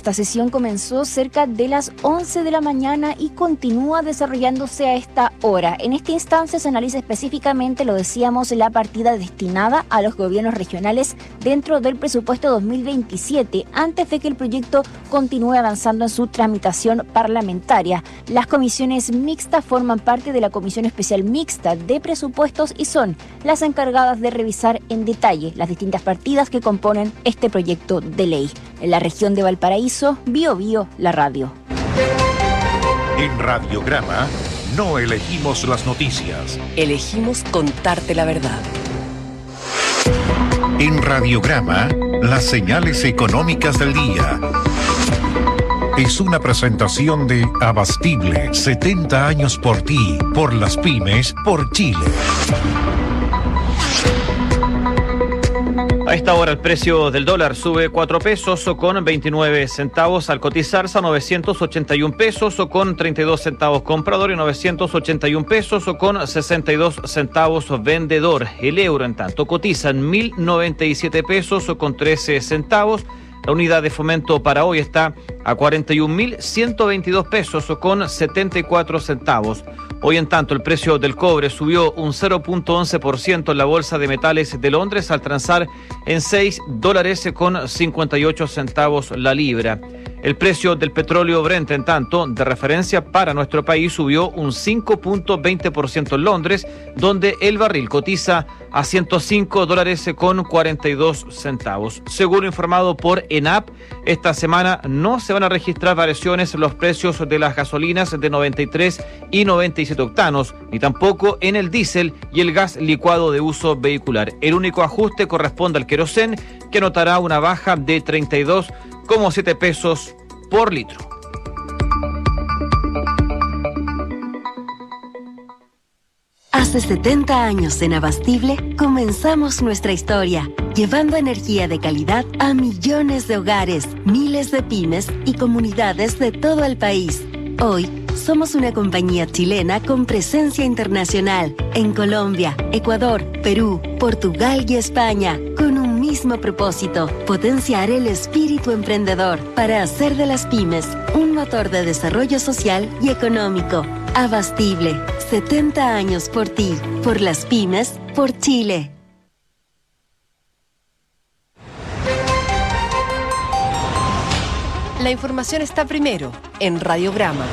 Esta sesión comenzó cerca de las 11 de la mañana y continúa desarrollándose a esta hora. En esta instancia se analiza específicamente, lo decíamos, la partida destinada a los gobiernos regionales dentro del presupuesto 2027, antes de que el proyecto continúe avanzando en su tramitación parlamentaria. Las comisiones mixtas forman parte de la Comisión Especial Mixta de Presupuestos y son las encargadas de revisar en detalle las distintas partidas que componen este proyecto de ley. En la región de Valparaíso, Biobío, la radio. En Radiograma no elegimos las noticias. Elegimos contarte la verdad. En Radiograma, las señales económicas del día. Es una presentación de Abastible, 70 años por ti, por las pymes, por Chile. A esta hora el precio del dólar sube 4 pesos con 29 centavos al cotizarse a 981 pesos con 32 centavos comprador y 981 pesos con 62 centavos vendedor. El euro, en tanto, cotiza en 1.097 pesos con 13 centavos. La unidad de fomento para hoy está a 41.122 pesos con 74 centavos. Hoy, en tanto, el precio del cobre subió un 0.11% en la Bolsa de Metales de Londres al transar en $6 con 58 centavos la libra. El precio del petróleo Brent, en tanto, de referencia para nuestro país, subió un 5.20% en Londres, donde el barril cotiza a $105 con 42 centavos. Según informado por ENAP, esta semana no se van a registrar variaciones en los precios de las gasolinas de 93 y 97 octanos, ni tampoco en el diésel y el gas licuado de uso vehicular. El único ajuste corresponde al querosén, que notará una baja de 32,7 pesos por litro. Hace 70 años en Abastible comenzamos nuestra historia, llevando energía de calidad a millones de hogares, miles de pymes y comunidades de todo el país. Hoy somos una compañía chilena con presencia internacional en Colombia, Ecuador, Perú, Portugal y España, con un mismo propósito: potenciar el espíritu emprendedor para hacer de las pymes un motor de desarrollo social y económico. Abastible, 70 años por ti, por las pymes, por Chile. La información está primero en Radiograma.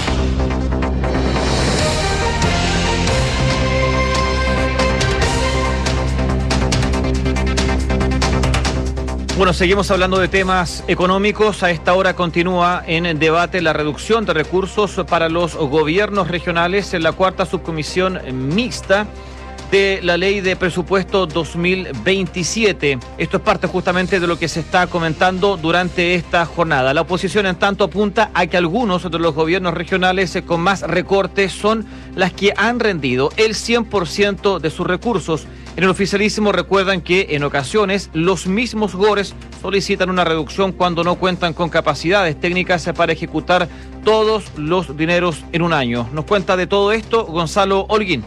Bueno, seguimos hablando de temas económicos. A esta hora continúa en debate la reducción de recursos para los gobiernos regionales en la cuarta subcomisión mixta de la Ley de Presupuesto 2027. Esto es parte justamente de lo que se está comentando durante esta jornada. La oposición, en tanto, apunta a que algunos de los gobiernos regionales con más recortes son las que han rendido el 100% de sus recursos. En el oficialismo recuerdan que en ocasiones los mismos GORES solicitan una reducción cuando no cuentan con capacidades técnicas para ejecutar todos los dineros en un año. Nos cuenta de todo esto Gonzalo Holguín.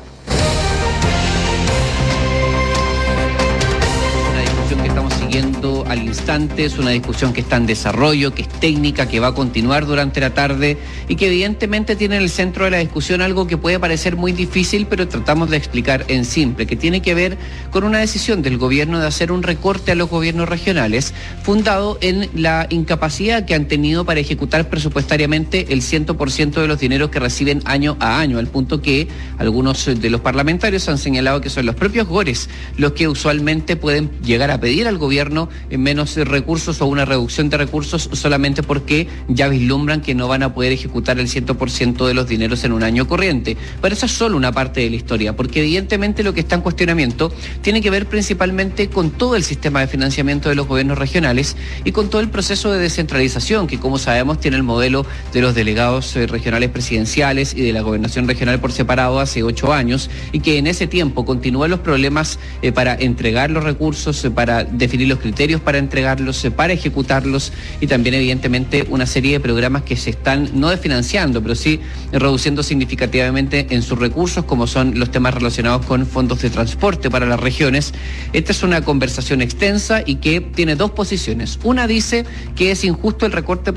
Siguiendo al instante, es una discusión que está en desarrollo, que es técnica, que va a continuar durante la tarde y que evidentemente tiene en el centro de la discusión algo que puede parecer muy difícil, pero tratamos de explicar en simple, que tiene que ver con una decisión del gobierno de hacer un recorte a los gobiernos regionales, fundado en la incapacidad que han tenido para ejecutar presupuestariamente el 100% de los dineros que reciben año a año, al punto que algunos de los parlamentarios han señalado que son los propios GORES los que usualmente pueden llegar a pedir al gobierno menos recursos o una reducción de recursos solamente porque ya vislumbran que no van a poder ejecutar el 100% de los dineros en un año corriente. Pero esa es solo una parte de la historia, porque evidentemente lo que está en cuestionamiento tiene que ver principalmente con todo el sistema de financiamiento de los gobiernos regionales y con todo el proceso de descentralización que, como sabemos, tiene el modelo de los delegados regionales presidenciales y de la gobernación regional por separado hace 8 años y que en ese tiempo continúan los problemas para entregar los recursos, para definir los criterios para entregarlos, para ejecutarlos y también evidentemente una serie de programas que se están no desfinanciando, pero sí reduciendo significativamente en sus recursos, como son los temas relacionados con fondos de transporte para las regiones. Esta es una conversación extensa y que tiene dos posiciones. Una dice que es injusto el recorte